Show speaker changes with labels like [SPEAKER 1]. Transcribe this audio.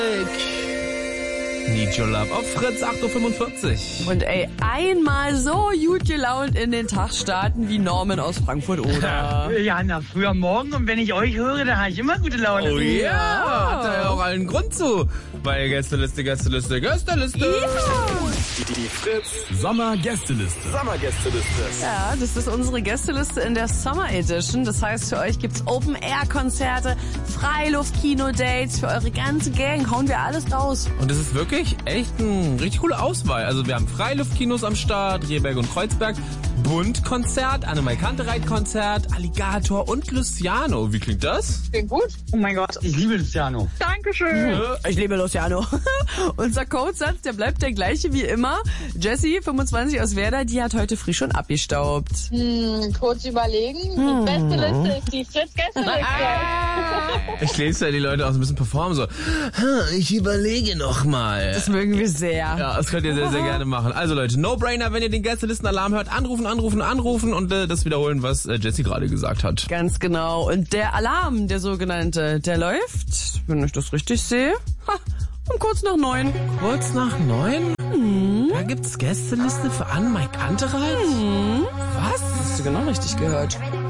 [SPEAKER 1] Need Your Love auf Fritz 8.45 Uhr.
[SPEAKER 2] Und einmal so gut gelaunt in den Tag starten wie Norman aus Frankfurt, oder?
[SPEAKER 3] Ja, na, früher Morgen und wenn ich euch höre, dann habe ich immer gute Laune.
[SPEAKER 1] Oh ja, hat er ja auch allen Grund zu. Bei Gästeliste.
[SPEAKER 2] Ja.
[SPEAKER 4] Die Fritz Sommer-Gästeliste.
[SPEAKER 2] Ja, das ist unsere Gästeliste in der Summer Edition. Das heißt, für euch gibt's Open-Air-Konzerte, Freiluft-Kino-Dates, für eure ganze Gang hauen wir alles raus.
[SPEAKER 1] Und es ist wirklich echt eine richtig coole Auswahl. Also wir haben Freiluftkinos am Start, Rehberg und Kreuzberg, Bund-Konzert, Annemarie Kantereit-Konzert, Alligator und Luciano. Wie klingt das?
[SPEAKER 5] Klingt gut.
[SPEAKER 3] Oh mein Gott, ich liebe Luciano.
[SPEAKER 5] Dankeschön.
[SPEAKER 2] Ich liebe Luciano. Unser Codesatz, der bleibt der gleiche wie immer. Jessie, 25 aus Werder, die hat heute früh schon abgestaubt.
[SPEAKER 5] Kurz überlegen. Die beste Liste ist die Fritz-Gästeliste.
[SPEAKER 1] Ich lese ja die Leute auch so ein bisschen performen, so, ich überlege noch mal.
[SPEAKER 2] Das mögen wir sehr.
[SPEAKER 1] Ja, das könnt ihr sehr, sehr gerne machen. Also Leute, No-Brainer, wenn ihr den Gästelistenalarm hört, anrufen und das wiederholen, was Jessie gerade gesagt hat.
[SPEAKER 2] Ganz genau. Und der Alarm, der sogenannte, der läuft, wenn ich das richtig sehe, um kurz nach 9.
[SPEAKER 1] Kurz nach 9? Da gibt's Gästeliste für Annemarie Kantereit?
[SPEAKER 2] Was? Hast du genau richtig gehört.